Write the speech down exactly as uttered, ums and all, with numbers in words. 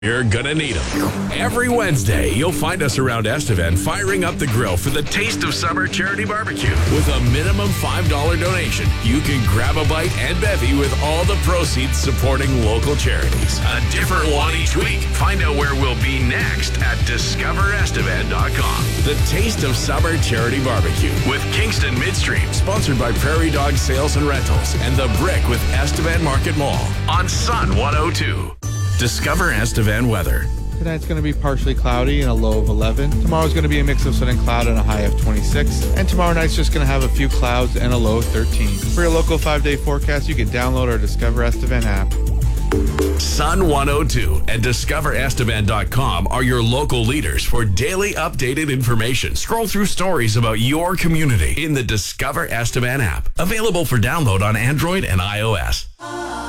You're gonna need them. Every Wednesday, you'll find us around Estevan firing up the grill for the Taste of Summer charity barbecue. With a minimum five dollars donation, you can grab a bite and bevy with all the proceeds supporting local charities. A different one each week. Find out where we'll be next at discover estevan dot com. The Taste of Summer charity barbecue with Kingston Midstream, sponsored by Prairie Dog Sales and Rentals and The Brick with Estevan Market Mall on Sun one oh two. Discover Estevan weather. Tonight's going to be partially cloudy and a low of eleven. Tomorrow's going to be a mix of sun and cloud and a high of twenty-six. And tomorrow night's just going to have a few clouds and a low of thirteen. For your local five-day forecast, you can download our Discover Estevan app. Sun one oh two and discover estevan dot com are your local leaders for daily updated information. Scroll through stories about your community in the Discover Estevan app. Available for download on Android and iOS.